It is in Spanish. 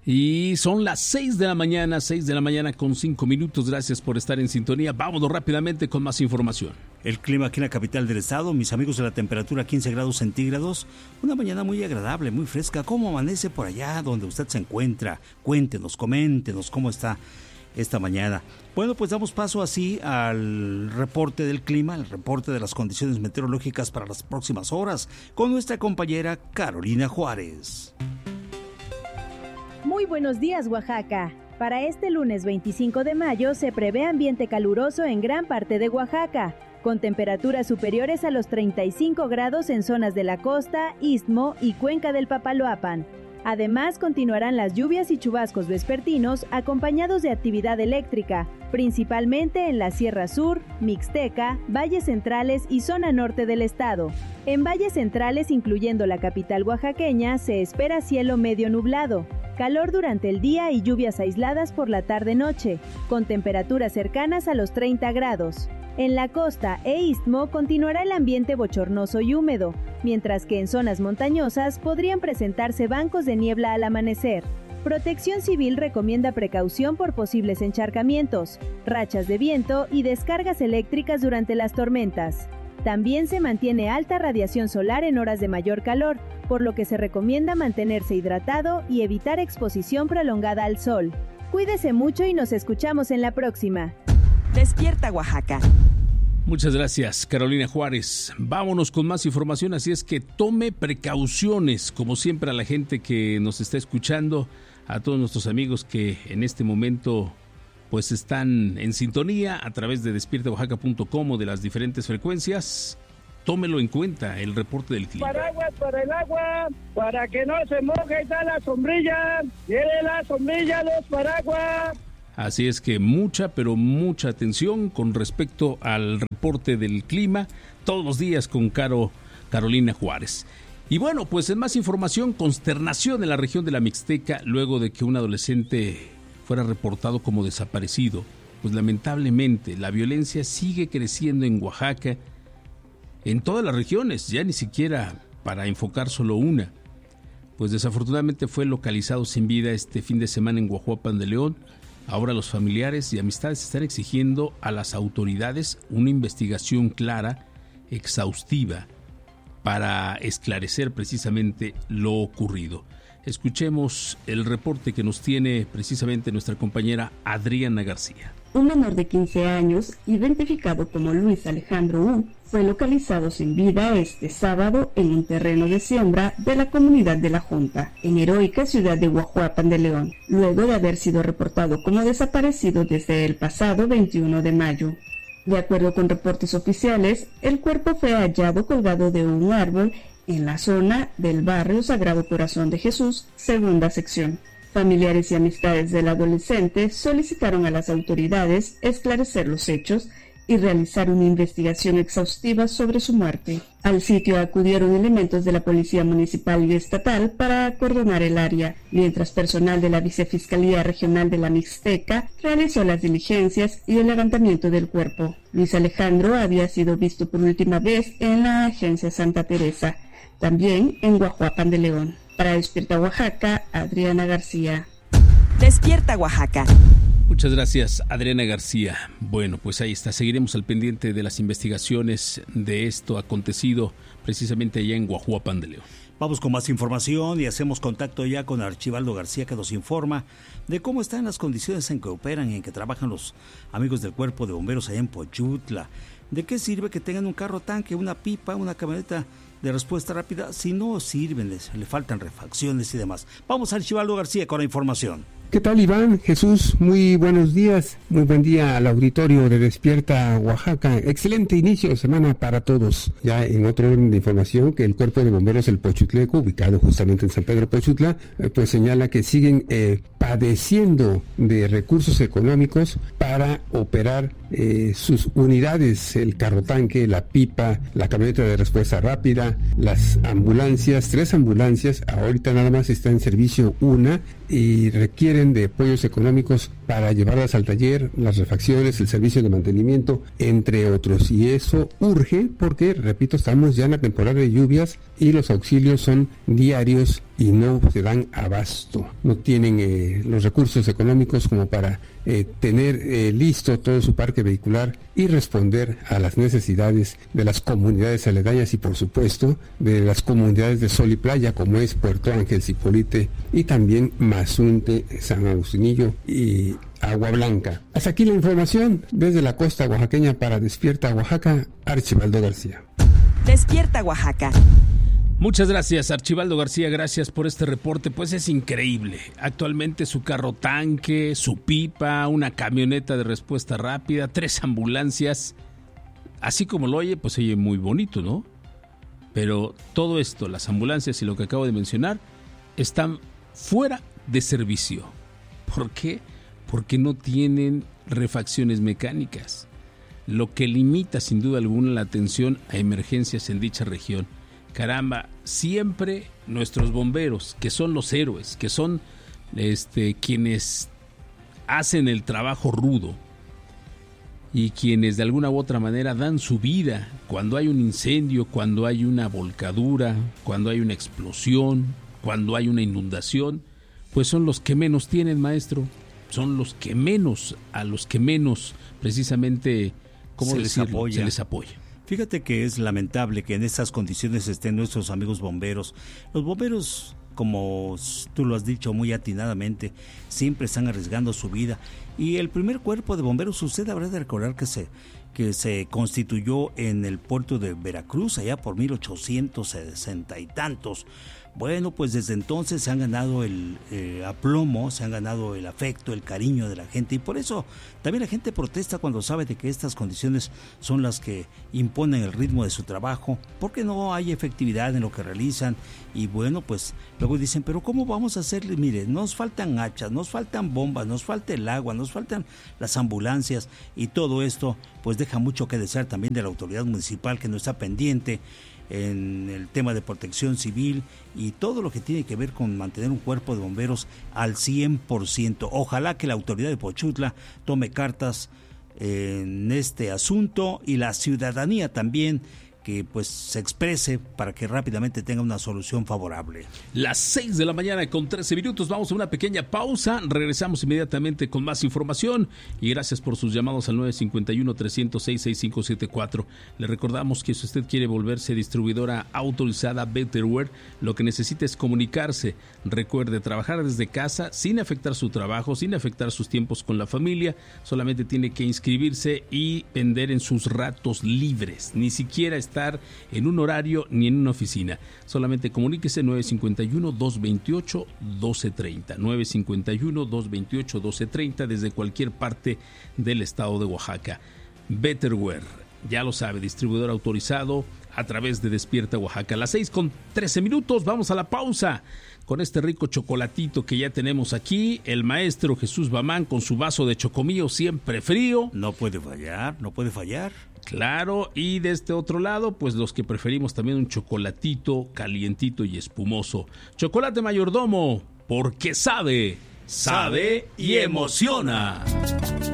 Y son las 6 de la mañana con 5 minutos. Gracias por estar en sintonía. Vámonos rápidamente con más información. El clima aquí en la capital del estado, mis amigos, de la temperatura 15 grados centígrados. Una mañana muy agradable, muy fresca. ¿Cómo amanece por allá donde usted se encuentra? Cuéntenos, coméntenos cómo está esta mañana. Bueno, pues damos paso así al reporte del clima, el reporte de las condiciones meteorológicas para las próximas horas, con nuestra compañera Carolina Juárez. Muy buenos días, Oaxaca. Para este lunes 25 de mayo se prevé ambiente caluroso en gran parte de Oaxaca, con temperaturas superiores a los 35 grados en zonas de la costa, istmo y cuenca del Papaloapan. Además, continuarán las lluvias y chubascos vespertinos acompañados de actividad eléctrica, principalmente en la Sierra Sur, Mixteca, Valles Centrales y zona norte del estado. En Valles Centrales, incluyendo la capital oaxaqueña, se espera cielo medio nublado, calor durante el día y lluvias aisladas por la tarde-noche, con temperaturas cercanas a los 30 grados. En la costa e istmo continuará el ambiente bochornoso y húmedo, mientras que en zonas montañosas podrían presentarse bancos de niebla al amanecer. Protección Civil recomienda precaución por posibles encharcamientos, rachas de viento y descargas eléctricas durante las tormentas. También se mantiene alta radiación solar en horas de mayor calor, por lo que se recomienda mantenerse hidratado y evitar exposición prolongada al sol. Cuídese mucho y nos escuchamos en la próxima. Despierta Oaxaca. Muchas gracias, Carolina Juárez. Vámonos con más información, así es que tome precauciones, como siempre, a la gente que nos está escuchando, a todos nuestros amigos que en este momento pues están en sintonía a través de despiertaoaxaca.com o de las diferentes frecuencias. Tómelo en cuenta, el reporte del clima. Paraguas para el agua, para que no se moje, está la sombrilla. Quiere la sombrilla, los paraguas. Así es que mucha, pero mucha atención con respecto al reporte del clima, todos los días con Carolina Juárez. Y bueno, pues en más información, consternación en la región de la Mixteca luego de que un adolescente fuera reportado como desaparecido. Pues lamentablemente la violencia sigue creciendo en Oaxaca, en todas las regiones, ya ni siquiera para enfocar solo una. Pues desafortunadamente fue localizado sin vida este fin de semana en Guajuapan de León. Ahora los familiares y amistades están exigiendo a las autoridades una investigación clara, exhaustiva, para esclarecer precisamente lo ocurrido. Escuchemos el reporte que nos tiene precisamente nuestra compañera Adriana García. Un menor de 15 años, identificado como Luis Alejandro U., fue localizado sin vida este sábado en un terreno de siembra de la comunidad de La Junta, en heroica ciudad de Guajuapan de León, luego de haber sido reportado como desaparecido desde el pasado 21 de mayo. De acuerdo con reportes oficiales, el cuerpo fue hallado colgado de un árbol en la zona del barrio Sagrado Corazón de Jesús, segunda sección. Familiares y amistades del adolescente solicitaron a las autoridades esclarecer los hechos y realizar una investigación exhaustiva sobre su muerte. Al sitio acudieron elementos de la Policía Municipal y Estatal para acordonar el área, mientras personal de la Vicefiscalía Regional de la Mixteca realizó las diligencias y el levantamiento del cuerpo. Luis Alejandro había sido visto por última vez en la Agencia Santa Teresa, también en Guajuapan de León. Para Despierta Oaxaca, Adriana García. Despierta Oaxaca. Muchas gracias, Adriana García. Bueno, pues ahí está. Seguiremos al pendiente de las investigaciones de esto acontecido precisamente allá en Guajuapan de León. Vamos con más información y hacemos contacto ya con Archibaldo García, que nos informa de cómo están las condiciones en que operan y en que trabajan los amigos del Cuerpo de Bomberos allá en Pochutla. ¿De qué sirve que tengan un carro tanque, una pipa, una camioneta de respuesta rápida si no sirven, le faltan refacciones y demás? Vamos a Archibaldo García con la información. ¿Qué tal, Iván? Jesús, muy buenos días, muy buen día al auditorio de Despierta Oaxaca. Excelente inicio de semana para todos. Ya en otro orden de información, que el Cuerpo de Bomberos del Pochutleco, ubicado justamente en San Pedro Pochutla, pues señala que siguen padeciendo de recursos económicos para operar sus unidades, el carro tanque, la pipa, la camioneta de respuesta rápida, las ambulancias, 3 ambulancias, ahorita nada más está en servicio una, y requieren requieren de apoyos económicos para llevarlas al taller, las refacciones, el servicio de mantenimiento, entre otros. Y eso urge porque, repito, estamos ya en la temporada de lluvias y los auxilios son diarios y no se dan abasto. No tienen los recursos económicos como para tener listo todo su parque vehicular y responder a las necesidades de las comunidades aledañas y, por supuesto, de las comunidades de Sol y Playa, como es Puerto Ángel, Zipolite y también Mazunte, San Agustinillo y Agua Blanca. Hasta aquí la información desde la costa oaxaqueña para Despierta Oaxaca, Archibaldo García. Despierta Oaxaca. Muchas gracias, Archibaldo García, gracias por este reporte. Pues es increíble. Actualmente su carro tanque, su pipa, una camioneta de respuesta rápida, 3 ambulancias. Así como lo oye, pues oye muy bonito, ¿no? Pero todo esto, las ambulancias y lo que acabo de mencionar, están fuera de servicio. ¿Por qué? Porque no tienen refacciones mecánicas, lo que limita sin duda alguna la atención a emergencias en dicha región. Caramba, siempre nuestros bomberos, que son los héroes, que son quienes hacen el trabajo rudo y quienes de alguna u otra manera dan su vida cuando hay un incendio, cuando hay una volcadura, cuando hay una explosión, cuando hay una inundación, pues son los que menos tienen, maestro. Son los que menos, a los que menos precisamente, ¿cómo decirlo? Se les apoya. Fíjate que es lamentable que en estas condiciones estén nuestros amigos bomberos. Los bomberos, como tú lo has dicho muy atinadamente, siempre están arriesgando su vida. Y el primer cuerpo de bomberos, usted habrá de recordar que se constituyó en el puerto de Veracruz, allá por 1860 y tantos. Bueno, pues desde entonces se han ganado el aplomo, se han ganado el afecto, el cariño de la gente, y por eso también la gente protesta cuando sabe de que estas condiciones son las que imponen el ritmo de su trabajo, porque no hay efectividad en lo que realizan. Y bueno, pues luego dicen, pero ¿cómo vamos a hacerle? Mire, nos faltan hachas, nos faltan bombas, nos falta el agua, nos faltan las ambulancias, y todo esto pues deja mucho que desear también de la autoridad municipal, que no está pendiente en el tema de protección civil y todo lo que tiene que ver con mantener un cuerpo de bomberos al 100%. Ojalá que la autoridad de Pochutla tome cartas en este asunto, y la ciudadanía también, que pues se exprese para que rápidamente tenga una solución favorable. Las 6 de la mañana con 13 minutos, vamos a una pequeña pausa, regresamos inmediatamente con más información, y gracias por sus llamados al 951-306-6574. Le recordamos que si usted quiere volverse distribuidora autorizada Betterware, lo que necesita es comunicarse. Recuerde, trabajar desde casa sin afectar su trabajo, sin afectar sus tiempos con la familia, solamente tiene que inscribirse y vender en sus ratos libres, ni siquiera estar en un horario ni en una oficina. Solamente comuníquese 951-228-1230, 951-228-1230 desde cualquier parte del estado de Oaxaca. Betterware, ya lo sabe, distribuidor autorizado a través de Despierta Oaxaca. A las 6 con 13 minutos, vamos a la pausa con este rico chocolatito que ya tenemos aquí. El maestro Jesús Bamán con su vaso de chocomío siempre frío. No puede fallar, no puede fallar. Claro, y de este otro lado, pues los que preferimos también un chocolatito calientito y espumoso. Chocolate Mayordomo, porque sabe y emociona.